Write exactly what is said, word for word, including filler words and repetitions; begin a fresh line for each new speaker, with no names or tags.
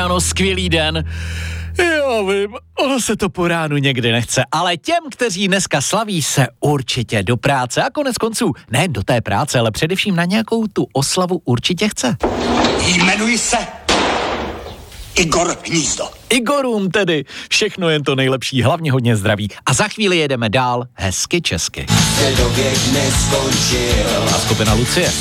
ráno, skvělý den. Jo, vím, ono se to po ránu někdy nechce, ale těm, kteří dneska slaví, se určitě do práce a konec konců nejen do té práce, ale především na nějakou tu oslavu určitě chce.
Jmenuji se Igor Hnízdo.
Igorům tedy všechno jen to nejlepší, hlavně hodně zdraví. A za chvíli jedeme dál hezky česky. A skupina Lucie.